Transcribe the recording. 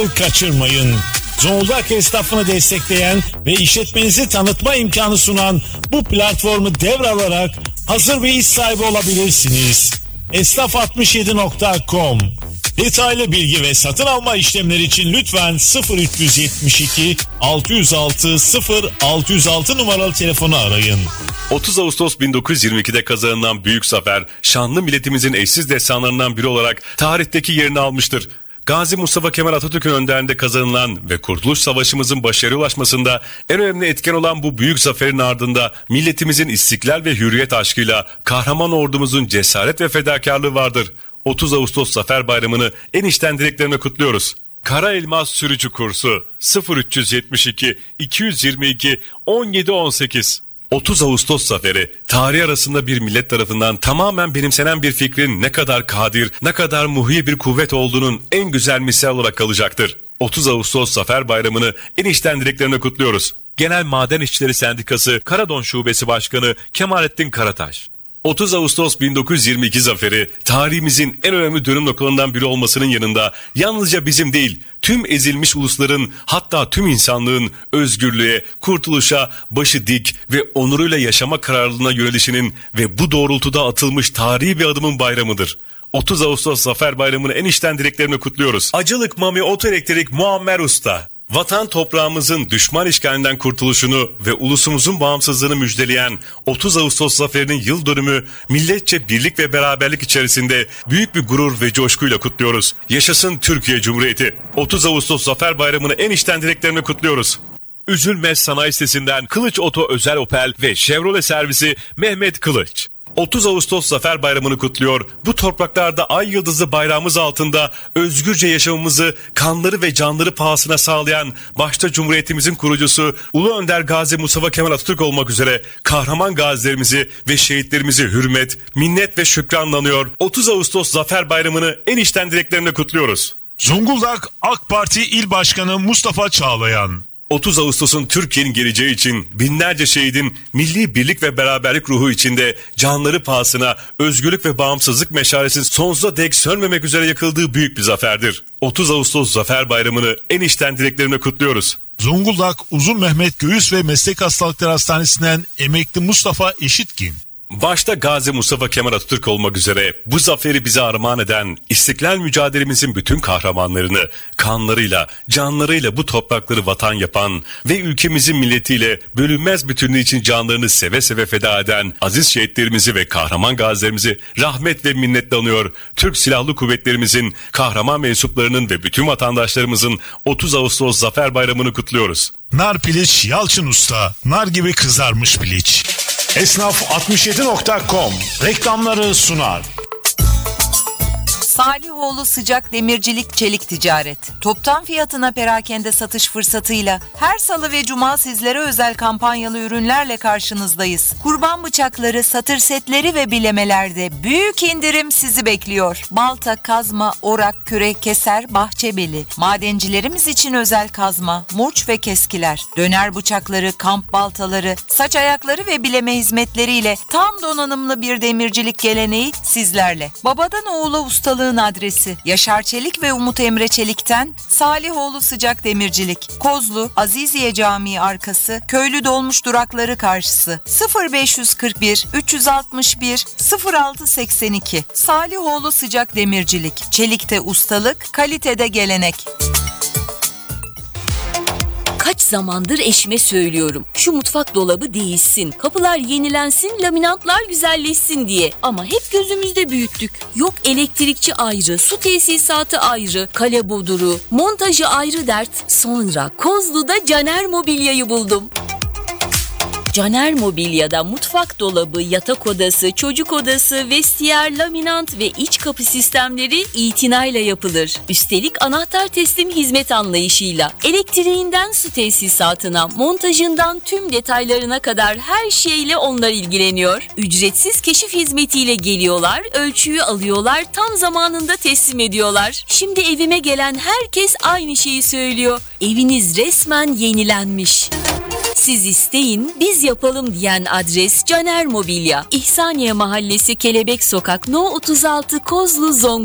Kaçırmayın. Zonguldak esnafını destekleyen ve işletmenizi tanıtma imkanı sunan bu platformu devralarak hazır bir iş sahibi olabilirsiniz. Esnaf67.com. Detaylı bilgi ve satın alma işlemleri için lütfen 0372 606 0606 numaralı telefonu arayın. 30 Ağustos 1922'de kazanılan büyük zafer, şanlı milletimizin eşsiz destanlarından biri olarak tarihteki yerini almıştır. Gazi Mustafa Kemal Atatürk'ün önderliğinde kazanılan ve Kurtuluş Savaşımızın başarıya ulaşmasında en önemli etken olan bu büyük zaferin ardında milletimizin istiklal ve hürriyet aşkıyla kahraman ordumuzun cesaret ve fedakarlığı vardır. 30 Ağustos Zafer Bayramı'nı en içten dileklerimle kutluyoruz. Kara Elmas Sürücü Kursu 0372 222 1718. 30 Ağustos zaferi, tarih arasında bir millet tarafından tamamen benimsenen bir fikrin ne kadar kadir, ne kadar muhyi bir kuvvet olduğunun en güzel misal olarak kalacaktır. 30 Ağustos Zafer Bayramı'nı en içten dileklerimle kutluyoruz. Genel Maden İşçileri Sendikası Karadon Şubesi Başkanı Kemalettin Karataş. 30 Ağustos 1922 zaferi, tarihimizin en önemli dönüm noktalarından biri olmasının yanında yalnızca bizim değil, tüm ezilmiş ulusların, hatta tüm insanlığın özgürlüğe, kurtuluşa, başı dik ve onuruyla yaşama kararlılığına yönelişinin ve bu doğrultuda atılmış tarihi bir adımın bayramıdır. 30 Ağustos Zafer Bayramı'nı en içten dileklerimle kutluyoruz. Acılık Mami Otoelektrik Muammer Usta. Vatan toprağımızın düşman işgalinden kurtuluşunu ve ulusumuzun bağımsızlığını müjdeleyen 30 Ağustos zaferinin yıl dönümü milletçe birlik ve beraberlik içerisinde büyük bir gurur ve coşkuyla kutluyoruz. Yaşasın Türkiye Cumhuriyeti. 30 Ağustos Zafer Bayramı'nı en içten dileklerimle kutluyoruz. Üzülmez Sanayi Sitesi'nden Kılıç Oto Özel Opel ve Chevrolet servisi Mehmet Kılıç. 30 Ağustos Zafer Bayramı'nı kutluyor. Bu topraklarda ay yıldızlı bayrağımız altında özgürce yaşamımızı kanları ve canları pahasına sağlayan başta Cumhuriyetimizin kurucusu Ulu Önder Gazi Mustafa Kemal Atatürk olmak üzere kahraman gazilerimizi ve şehitlerimizi hürmet, minnet ve şükranla anıyor. 30 Ağustos Zafer Bayramı'nı en içten dileklerimle kutluyoruz. Zonguldak AK Parti İl Başkanı Mustafa Çağlayan. 30 Ağustos'un Türkiye'nin geleceği için binlerce şehidin milli birlik ve beraberlik ruhu içinde canları pahasına özgürlük ve bağımsızlık meşalesinin sonsuza dek sönmemek üzere yakıldığı büyük bir zaferdir. 30 Ağustos Zafer Bayramı'nı en içten dileklerimle kutluyoruz. Zonguldak Uzun Mehmet Göğüs ve Meslek Hastalıkları Hastanesi'nden emekli Mustafa Eşitkin. Başta Gazi Mustafa Kemal Atatürk olmak üzere bu zaferi bize armağan eden İstiklal mücadelemizin bütün kahramanlarını kanlarıyla, canlarıyla bu toprakları vatan yapan ve ülkemizin milletiyle bölünmez bütünlüğü için canlarını seve seve feda eden aziz şehitlerimizi ve kahraman gazilerimizi rahmet ve minnetle anıyor. Türk Silahlı Kuvvetlerimizin kahraman mensuplarının ve bütün vatandaşlarımızın 30 Ağustos Zafer Bayramı'nı kutluyoruz. Nar Piliç Yalçın Usta, nar gibi kızarmış piliç. Esnaf67.com reklamları sunar. Salihoğlu Sıcak Demircilik Çelik Ticaret. Toptan fiyatına perakende satış fırsatıyla her salı ve cuma sizlere özel kampanyalı ürünlerle karşınızdayız. Kurban bıçakları, satır setleri ve bilemelerde büyük indirim sizi bekliyor. Balta, kazma, orak, kürek, keser, bahçebeli. Madencilerimiz için özel kazma, murç ve keskiler. Döner bıçakları, kamp baltaları, saç ayakları ve bileme hizmetleriyle tam donanımlı bir demircilik geleneği sizlerle. Babadan oğula ustalığın adresi Yaşar Çelik ve Umut Emre Çelik'ten Salihoğlu Sıcak Demircilik, Kozlu Aziziye Camii arkası, Köylü Dolmuş durakları karşısı, 0541 361 0682. Salihoğlu Sıcak Demircilik, çelikte ustalık, kalitede gelenek. Kaç zamandır eşime söylüyorum. Şu mutfak dolabı değişsin, kapılar yenilensin, laminatlar güzelleşsin diye. Ama hep gözümüzde büyüttük. Yok elektrikçi ayrı, su tesisatı ayrı, kale boduru, montajı ayrı dert. Sonra Kozlu'da Caner Mobilya'yı buldum. Caner Mobilya'da mutfak dolabı, yatak odası, çocuk odası, vestiyer, laminant ve iç kapı sistemleri itinayla yapılır. Üstelik anahtar teslim hizmet anlayışıyla elektriğinden su tesisatına, montajından tüm detaylarına kadar her şeyle onlar ilgileniyor. Ücretsiz keşif hizmetiyle geliyorlar, ölçüyü alıyorlar, tam zamanında teslim ediyorlar. Şimdi evime gelen herkes aynı şeyi söylüyor. Eviniz resmen yenilenmiş. Siz isteyin, biz yapalım diyen adres Caner Mobilya. İhsaniye Mahallesi Kelebek Sokak No 36 Kozlu Zonguldak.